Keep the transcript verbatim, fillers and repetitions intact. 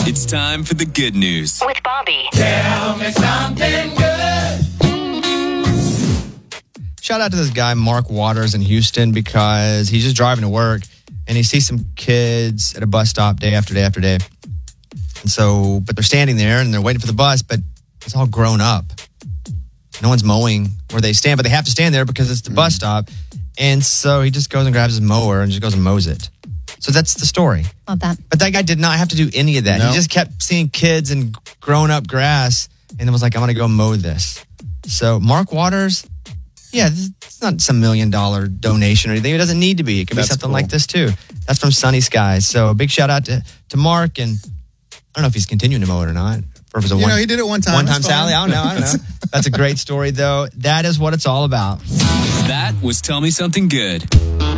It's time for the good news. With Bobby. Tell me something good. Shout out to this guy, Mark Waters in Houston, because he's just driving to work and he sees some kids at a bus stop day after day after day. And so, but they're standing there and they're waiting for the bus, but it's all grown up. No one's mowing where they stand, but they have to stand there because it's the mm. bus stop. And so he just goes and grabs his mower and just goes and mows it. So that's the story. Love that. But that guy did not have to do any of that. No. He just kept seeing kids and grown up grass and then was like, I'm going to go mow this. So Mark Waters, yeah, it's not some million dollar donation or anything. It doesn't need to be. It could That's be something cool. like this too. That's from Sunny Skies. So a big shout out to, to Mark. And I don't know if he's continuing to mow it or not. Or if it was a You one, know, he did it one time. One That's time fine. Sally. I don't know. I don't know. That's a great story though. That is what it's all about. That was Tell Me Something Good.